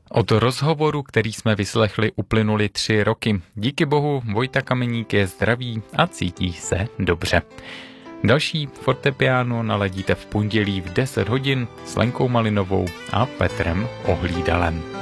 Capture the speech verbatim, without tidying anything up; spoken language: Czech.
Od rozhovoru, který jsme vyslechli, uplynuly tři roky. Díky bohu Vojta Kameník je zdravý a cítí se dobře. Další fortepiano naladíte v pondělí v deset hodin s Lenkou Malinovou a Petrem Ohlídalem.